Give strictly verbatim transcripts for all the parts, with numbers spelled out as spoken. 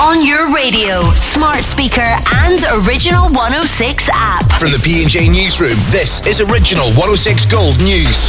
On your radio, smart speaker and Original one oh six app. From the P and J Newsroom, this is Original one oh six Gold News.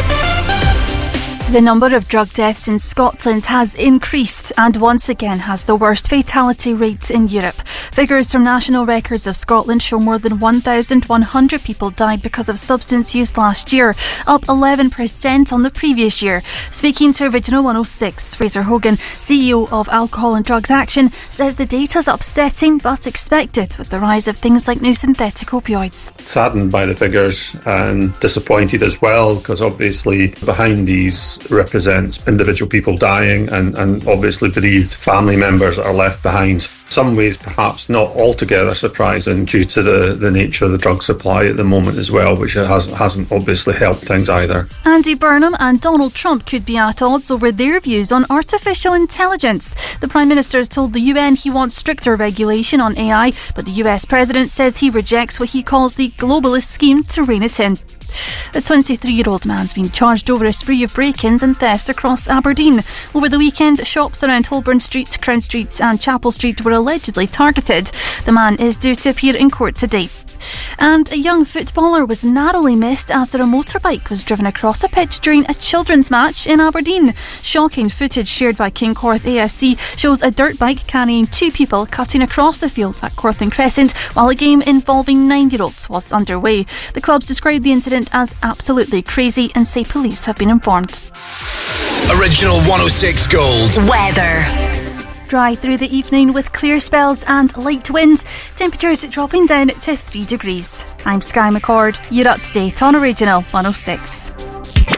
The number of drug deaths in Scotland has increased and once again has the worst fatality rate in Europe. Figures from National Records of Scotland show more than one thousand one hundred people died because of substance use last year, up eleven percent on the previous year. Speaking to Original one oh six, Fraser Hogan, C E O of Alcohol and Drugs Action, says the data's upsetting but expected with the rise of things like new synthetic opioids. Saddened by the figures and disappointed as well, because obviously behind these represents individual people dying and, and obviously bereaved family members that are left behind. Some ways perhaps not altogether surprising due to the, the nature of the drug supply at the moment as well, which has, hasn't obviously helped things either. Andy Burnham and Donald Trump could be at odds over their views on artificial intelligence. The Prime Minister has told the U N he wants stricter regulation on A I, but the U S President says he rejects what he calls the globalist scheme to rein it in. A twenty-three-year-old man's been charged over a spree of break-ins and thefts across Aberdeen. Over the weekend, shops around Holborn Street, Crown Street and Chapel Street were allegedly targeted. The man is due to appear in court today. And a young footballer was narrowly missed after a motorbike was driven across a pitch during a children's match in Aberdeen. Shocking footage shared by Kingcorth A F C shows a dirt bike carrying two people cutting across the field at Corthland Crescent while a game involving nine-year-olds was underway. The clubs described the incident as absolutely crazy and say police have been informed. Original one oh six Gold Weather. Dry through the evening with clear spells and light winds. Temperatures dropping down to three degrees. I'm Sky McCord. You're up to date on Original one oh six.